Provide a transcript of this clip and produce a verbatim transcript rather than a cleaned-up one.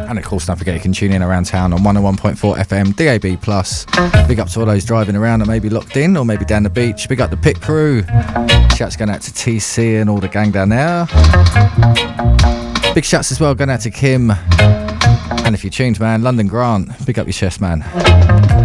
And of course, don't forget you can tune in around town on one oh one point four F M, D A B plus. Big up to all those driving around that may be locked in or maybe down the beach. Big up the pit crew. Shouts going out to T C and all the gang down there. Big shouts as well going out to Kim. And if you're tuned, man, London Grant, big up your chest, man.